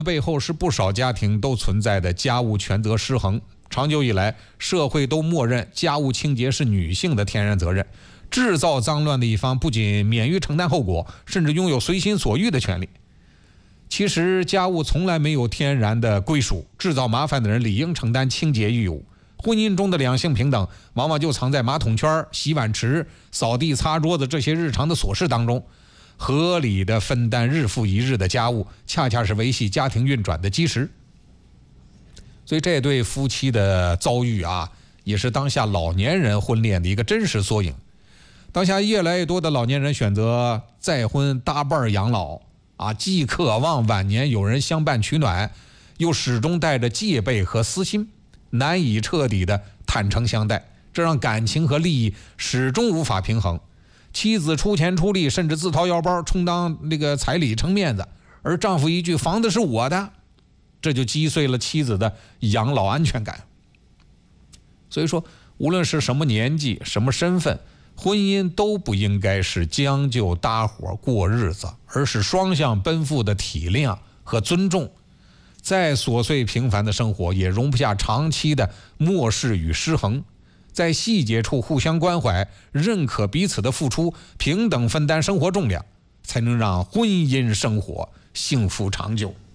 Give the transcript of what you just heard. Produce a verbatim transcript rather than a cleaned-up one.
背后是不少家庭都存在的家务权责失衡。长久以来，社会都默认家务清洁是女性的天然责任，制造脏乱的一方不仅免于承担后果，甚至拥有随心所欲的权利。其实家务从来没有天然的归属，制造麻烦的人理应承担清洁义务。婚姻中的两性平等往往就藏在马桶圈、洗碗池、扫地擦桌子这些日常的琐事当中。合理的分担日复一日的家务，恰恰是维系家庭运转的基石。所以这对夫妻的遭遇啊，也是当下老年人婚恋的一个真实缩影。当下越来越多的老年人选择再婚搭伴养老啊，既渴望晚年有人相伴取暖，又始终带着戒备和私心，难以彻底的坦诚相待，这让感情和利益始终无法平衡。妻子出钱出力，甚至自掏腰包充当那个彩礼撑面子，而丈夫一句房子是我的，这就击碎了妻子的养老安全感。所以说，无论是什么年纪、什么身份，婚姻都不应该是将就搭伙过日子，而是双向奔赴的体谅和尊重。再琐碎平凡的生活，也容不下长期的漠视与失衡。在细节处互相关怀，认可彼此的付出，平等分担生活重量，才能让婚姻生活幸福长久。